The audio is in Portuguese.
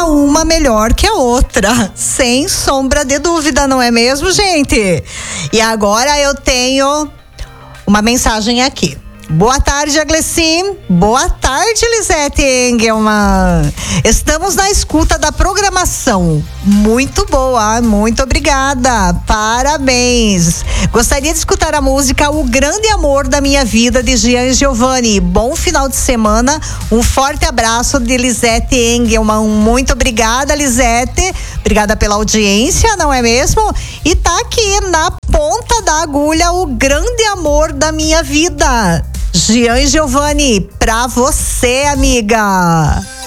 uma melhor que a outra, sem sombra de dúvida, não é mesmo, gente? E agora eu tenho uma mensagem aqui. Boa tarde, Aglecim. Boa tarde, Lisete Engelmann. Estamos na escuta da programação. Muito boa, muito obrigada. Parabéns. Gostaria de escutar a música O Grande Amor da Minha Vida, de Gian Giovanni. Bom final de semana. Um forte abraço de Lisete Engelmann. Muito obrigada, Lisete. Obrigada pela audiência, não é mesmo? E tá aqui na ponta da agulha O Grande Amor da Minha Vida. Gian Giovanni, pra você, amiga.